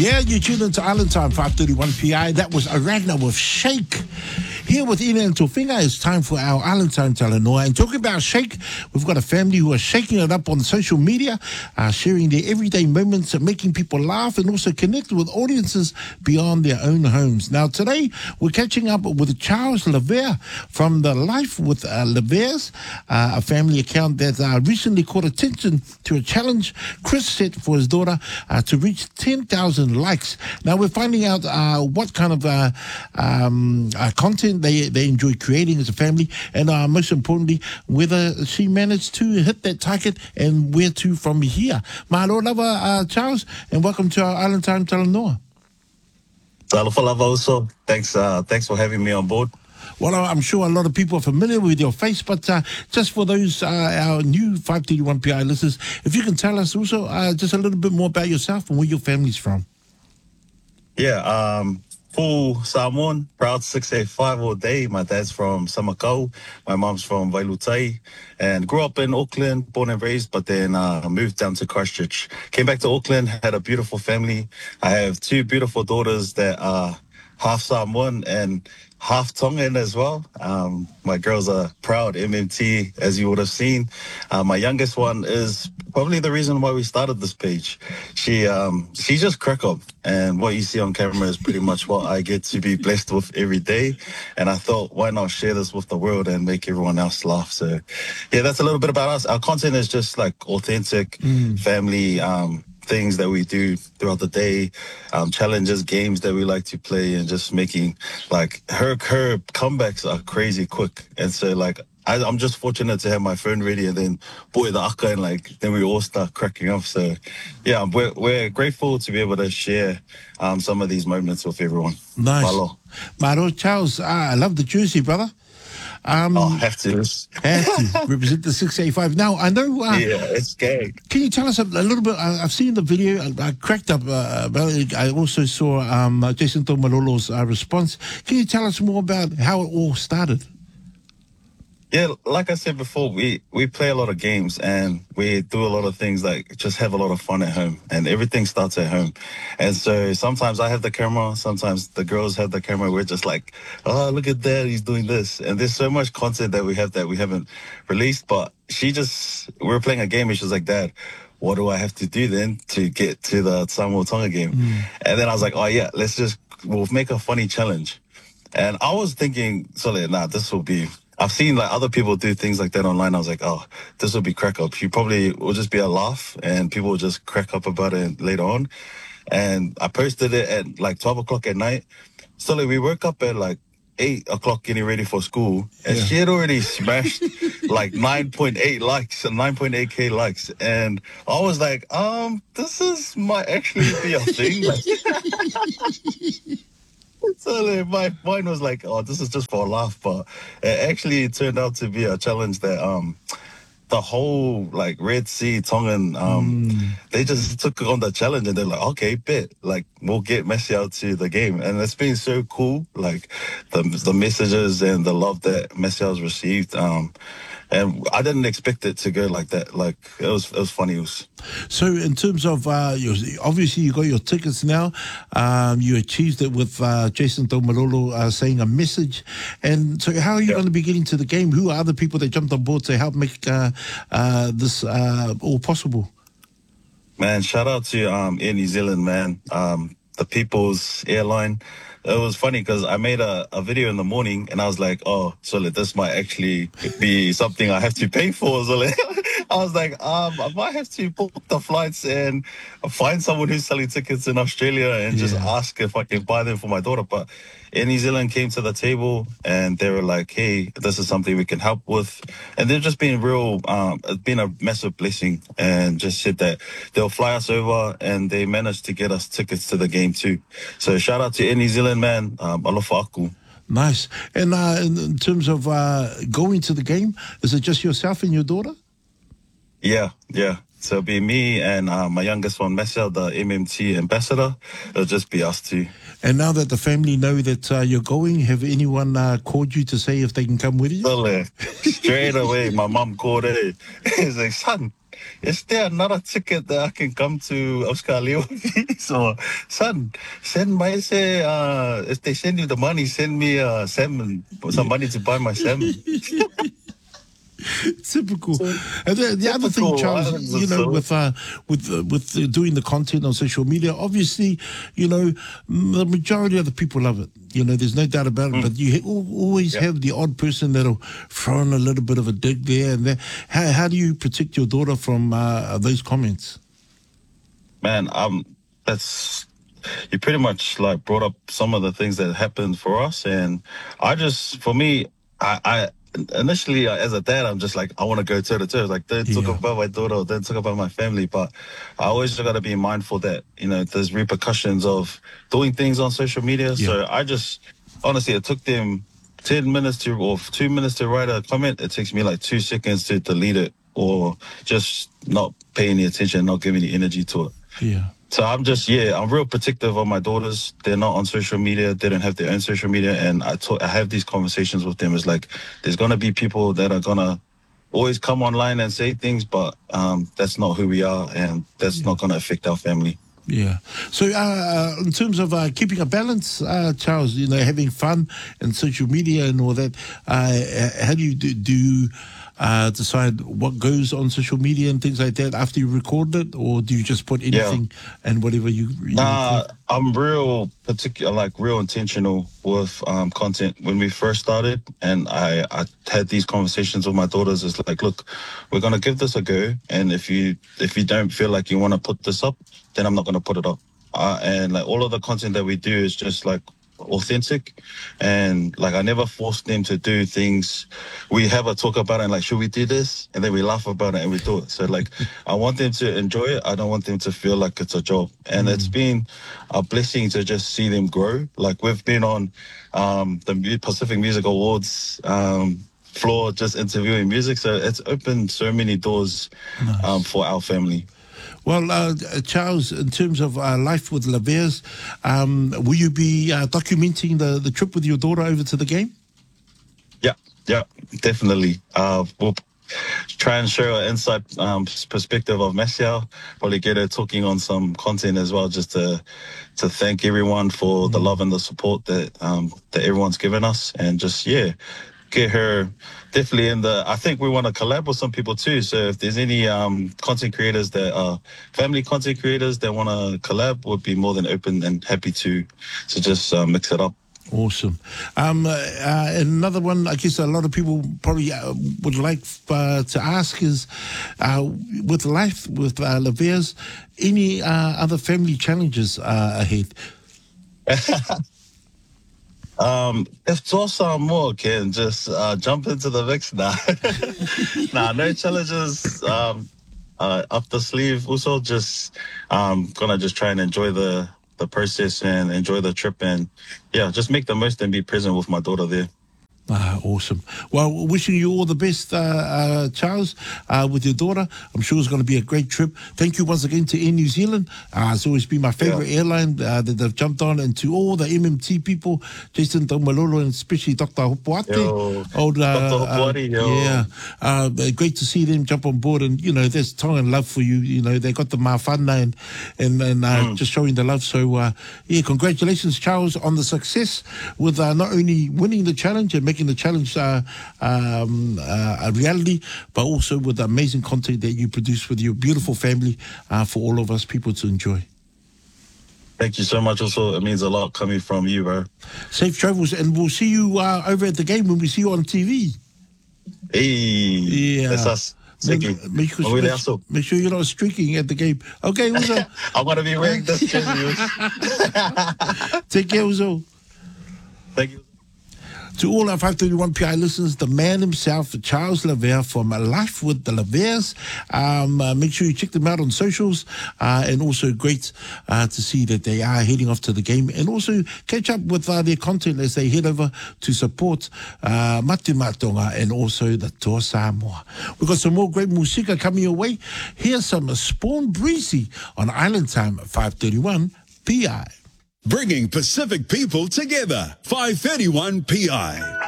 Yeah, you tuned into Island Time, 5:31 PI. That was Aragna with Shake. Here with Ina and Tofinga, it's time for our Island Time Talanoa. And talking about Shake, we've got a family who are shaking it up on social media, sharing their everyday moments and making people laugh and also connect with audiences beyond their own homes. Now, today, we're catching up with Charles Levere from the Life with Leveres, a family account that recently caught attention to a challenge Chris set for his daughter to reach 10,000 likes. Now, we're finding out what kind of content they enjoy creating as a family, and most importantly, whether she managed to hit that target and where to from here. Mahalo lava, Charles, and welcome to our Island Time Talanoa. Talofa lava also. Thanks for having me on board. Well, I'm sure a lot of people are familiar with your face, but just for those our new 531 PI listeners, if you can tell us also just a little bit more about yourself and where your family's from. Yeah, full Samoan, proud 685 all day. My dad's from Samakau, my mom's from Vailutai, and grew up in Auckland, born and raised, but then moved down to Christchurch. Came back to Auckland, had a beautiful family. I have two beautiful daughters that are half Samoan and half Tongan as well. My girls are proud MMT, as you would have seen. My youngest one is probably the reason why we started this page. She's just crack up, and what you see on camera is pretty much what I get to be blessed with every day. And I thought, why not share this with the world and make everyone else laugh? So, yeah, that's a little bit about us. Our content is just like authentic family things that we do throughout the day, challenges, games that we like to play, and just making like her comebacks are crazy quick. And so like I'm just fortunate to have my phone ready, and then boy the aka, and like then we all start cracking up. So yeah, we're grateful to be able to share some of these moments with everyone. Nice. Malo. Maro, Charles, I love the jersey, brother. Have to represent the 685. Now, I know... yeah, it's gay. Can you tell us a little bit? I've seen the video. I cracked up about it. I also saw Jason Tomalolo's response. Can you tell us more about how it all started? Yeah, like I said before, we play a lot of games and we do a lot of things like just have a lot of fun at home, and everything starts at home. And so sometimes I have the camera, sometimes the girls have the camera. We're just like, oh, look at that, he's doing this. And there's so much content that we haven't released, but we were playing a game and she was like, Dad, what do I have to do then to get to the Samoa Tonga game? And then I was like, oh yeah, we'll make a funny challenge. And I was thinking, this will be... I've seen like other people do things like that online. I was like, oh, this will be crack up. You probably will just be a laugh and people will just crack up about it later on. And I posted it at like 12 o'clock at night. So like, we woke up at like 8 o'clock getting ready for school, and she had already smashed like 9.8 likes and 9.8K likes. And I was like, this might actually be a thing. So my mind was like, oh, this is just for a laugh, but it actually turned out to be a challenge that the whole like Red Sea Tongan they just took on the challenge, and they're like, okay, bet, like we'll get Messi out to the game. And it's been so cool, like the messages and the love that Messi has received. And I didn't expect it to go like that. Like it was funny. So in terms of obviously you got your tickets now. You achieved it with Jason Tomalolo saying a message. And so how are you going to be getting to the game? Who are the people that jumped on board to help make this all possible? Man, shout out to Air New Zealand, man. The People's Airline. It was funny because I made a video in the morning and I was like, oh, so this might actually be something I have to pay for. So I was like, I might have to book the flights and find someone who's selling tickets in Australia and just ask if I can buy them for my daughter. But Air New Zealand came to the table and they were like, hey, this is something we can help with. And they've just been it's been a massive blessing, and just said that they'll fly us over, and they managed to get us tickets to the game too. So shout out to Air New Zealand, man. Alofa aku. Nice. And in terms of going to the game, is it just yourself and your daughter? Yeah. So it'll be me and my youngest one, Marcel, the MMT ambassador. It'll just be us two. And now that the family know that you're going, have anyone called you to say if they can come with you? So, straight away, my mom called it. He's like, son, is there another ticket that I can come to Australia with you? So, son, send my, say, if they send you the money, send me salmon, some money to buy my salmon. Typical. And the other thing, Charles, you know, with doing the content on social media, obviously, you know, the majority of the people love it. You know, there's no doubt about it. But you always have the odd person that'll throw in a little bit of a dig there and there. How do you protect your daughter from those comments? Man, that's you pretty much like brought up some of the things that happened for us, and for me, I initially as a dad, I'm just like, I want to go toe to toe. Like, don't talk about my daughter, don't talk about my family. But I always got to be mindful that, you know, there's repercussions of doing things on social media. So I just, honestly, it took them 10 minutes or 2 minutes to write a comment. It takes me like 2 seconds to delete it or just not pay any attention, not give any energy to it. Yeah. So I'm just, I'm real protective of my daughters. They're not on social media. They don't have their own social media. And I have these conversations with them. It's like, there's going to be people that are going to always come online and say things, but that's not who we are. And that's not going to affect our family. Yeah. So in terms of keeping a balance, Charles, you know, having fun and social media and all that, how do you decide what goes on social media and things like that after you record it, or do you just put anything and whatever you I'm real particular, like real intentional with content. When we first started, and I had these conversations with my daughters, it's like, look, we're gonna give this a go, and if you don't feel like you want to put this up, then I'm not gonna put it up. And like all of the content that we do is just like authentic, and like I never forced them to do things. We have a talk about it and like, should we do this? And then we laugh about it and we do it. So like, I want them to enjoy it. I don't want them to feel like it's a job. And it's been a blessing to just see them grow. Like, we've been on the Pacific Music Awards floor just interviewing music, so it's opened so many doors for our family. Well, Charles, in terms of life with Lavers, will you be documenting the trip with your daughter over to the game? Yeah, definitely. We'll try and show an inside perspective of Marcel, probably get her talking on some content as well, just to thank everyone for the love and the support that everyone's given us, and just, get her definitely in I think we want to collab with some people too. So if there's any content creators that are family content creators that want to collab, would be more than open and happy to just mix it up. Awesome. Another one, I guess a lot of people probably would like to ask is, with life with Lavers, any other family challenges ahead? If Tosa more can just jump into the mix now. No challenges up the sleeve. Also, just gonna just try and enjoy the process and enjoy the trip, and just make the most and be present with my daughter there. Awesome. Well, wishing you all the best, Charles, with your daughter. I'm sure it's going to be a great trip. Thank you once again to Air New Zealand. It's always been my favorite airline that they've jumped on, and to all the MMT people, Jason Taumalolo, and especially Dr. Hopoate. Dr. Hopoate, great to see them jump on board, and, you know, there's tongue and love for you. You know, they got the mawhana and just showing the love. So, congratulations, Charles, on the success with not only winning the challenge and making the challenge a reality, but also with the amazing content that you produce with your beautiful family for all of us people to enjoy. Thank you so much. Also, it means a lot coming from you, bro. Safe travels, and we'll see you over at the game when we see you on TV. Hey, that's us. Make sure you're not streaking at the game. Okay, Uzo. I'm going to be wearing this jersey. Take care, Uzo. Thank you. To all our 531 PI listeners, the man himself, Charles Lavere from Life with the Laveres. Make sure you check them out on socials. And also great to see that they are heading off to the game. And also catch up with their content as they head over to support Mate Matonga and also the Toa Samoa. We've got some more great musika coming your way. Here's some Spawn Breezy on Island Time 531 PI. Bringing Pacific people together. 531 PI.